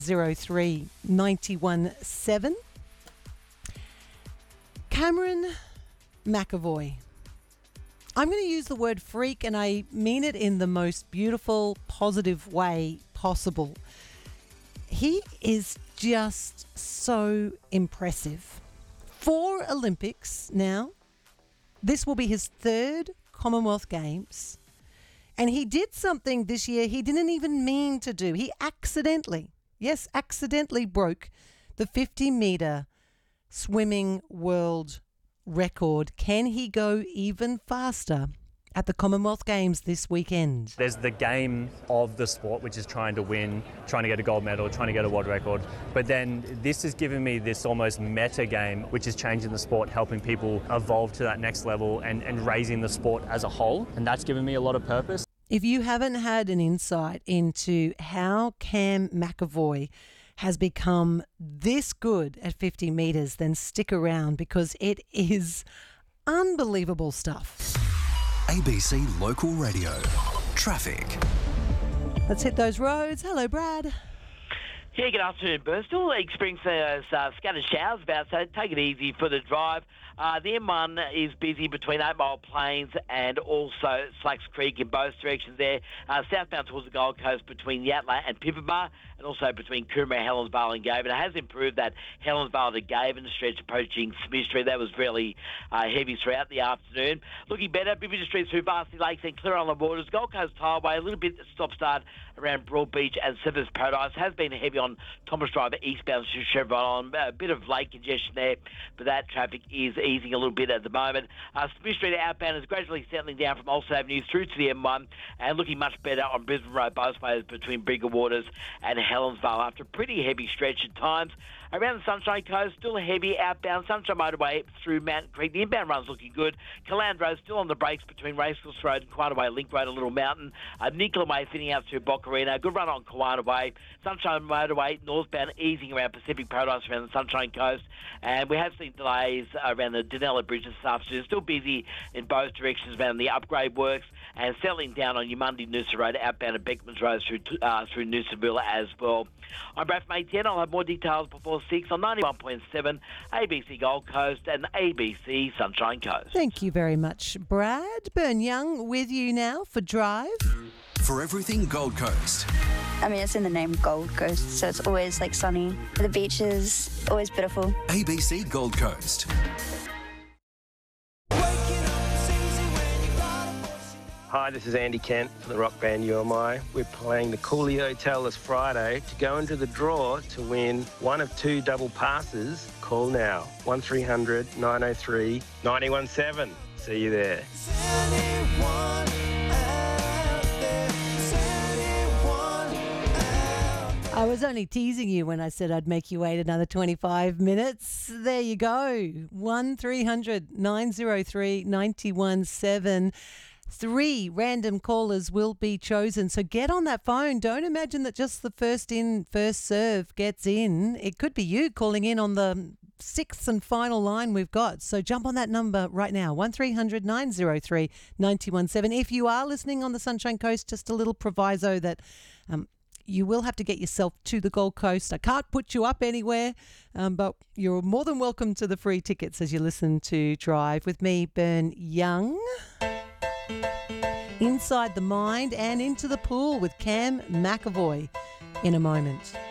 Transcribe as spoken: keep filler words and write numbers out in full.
zero three nine one seven. Cameron McAvoy. I'm going to use the word freak, and I mean it in the most beautiful, positive way possible. He is just so impressive. Four Olympics now. This will be his third Commonwealth Games. And he did something this year he didn't even mean to do. He accidentally, yes, accidentally broke the fifty metre swimming world record. Can he go even faster at the Commonwealth Games this weekend? There's the game of the sport, which is trying to win, trying to get a gold medal, trying to get a world record. But then this has given me this almost meta game, which is changing the sport, helping people evolve to that next level and, and raising the sport as a whole. And that's given me a lot of purpose. If you haven't had an insight into how Cam McAvoy has become this good at fifty metres, then stick around because it is unbelievable stuff. A B C Local Radio. Traffic. Let's hit those roads. Hello, Brad. Yeah, good afternoon, Bern. Still experiencing those uh, scattered showers about, so take it easy for the drive. Uh, the M one is busy between Eight Mile Plains and also Slacks Creek in both directions there. Uh, southbound towards the Gold Coast between Yatala and Pippa, and also between Coomera, Helensvale and Gavin. It has improved that Helensvale to Gavin stretch approaching Smith Street. That was really uh, heavy throughout the afternoon. Looking better, Bivita Street through Varsity Lakes and clear on the borders. Gold Coast Highway, a little bit stop-start around Broad Beach and Seventh Paradise. Has been heavy on Thomas Drive eastbound to Chevron. A bit of lake congestion there, but that traffic is easing a little bit at the moment. Uh, Smith Street outbound is gradually settling down from Olsen Avenue through to the M one and looking much better on Brisbane Road both ways between Bigger Waters and Helensvale after a pretty heavy stretch at times. Around the Sunshine Coast, still heavy outbound Sunshine Motorway through Mountain Creek. The inbound run's looking good. Caland Road still on the brakes between Racecourse Road and Kiwana Way Link Road and Little Mountain. Uh, Nicola Way thinning out through Boccarina. Good run on Kiwana Way. Sunshine Motorway northbound easing around Pacific Paradise around the Sunshine Coast. And we have seen delays around the Danella Bridge this afternoon. Still busy in both directions around the upgrade works and settling down on your Monday Noosa Road outbound at Beckman's Road through uh, through Noosaville as well. I'm Brad from A ten. I'll have more details before six on ninety-one point seven A B C Gold Coast and A B C Sunshine Coast. Thank you very much, Brad. Burn Young with you now for Drive. For everything Gold Coast. I mean, it's in the name Gold Coast, so it's always like sunny. The beach is always beautiful. A B C Gold Coast. Hi, this is Andy Kent for the rock band U M I. We're playing the Cooley Hotel this Friday to go into the draw to win one of two double passes. Call now, one three hundred nine oh three nine one seven. See you there. I was only teasing you when I said I'd make you wait another twenty-five minutes. There you go. one three hundred nine oh three nine one seven. Three random callers will be chosen. So get on that phone. Don't imagine that just the first in, first serve gets in. It could be you calling in on the sixth and final line we've got. So jump on that number right now, one three hundred nine oh three nine one seven. If you are listening on the Sunshine Coast, just a little proviso that um, you will have to get yourself to the Gold Coast. I can't put you up anywhere, um, but you're more than welcome to the free tickets as you listen to Drive with me, Burn Young. Inside the mind and into the pool with Cam McAvoy in a moment.